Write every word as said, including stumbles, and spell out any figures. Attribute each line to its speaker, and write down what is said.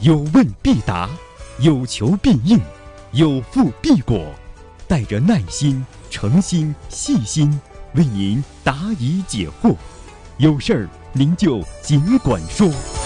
Speaker 1: 有问必答，有求必应，有付必果，带着耐心、诚心、细心，为您答疑解惑。有事儿您就尽管说。